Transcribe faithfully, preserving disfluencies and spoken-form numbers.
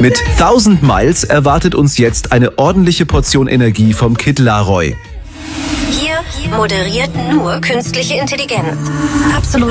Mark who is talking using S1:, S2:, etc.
S1: Mit tausend Miles erwartet uns jetzt eine ordentliche Portion Energie vom Kid Laroi.
S2: Hier moderiert nur künstliche Intelligenz. Absolut